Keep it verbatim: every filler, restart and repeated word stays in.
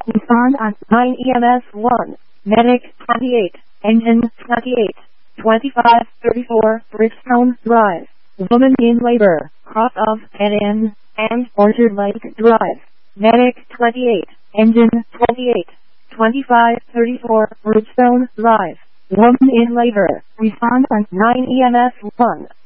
Respond on nine E M S one. Medic twenty-eight. Engine twenty-eight. twenty-five thirty-four Bridgestone Drive. Woman in labor, cross of N N and Orchard Lake Drive. Medic twenty-eight. Engine twenty-eight. twenty-five thirty-four Bridgestone Drive. Woman in labor. Respond on nine E M S one.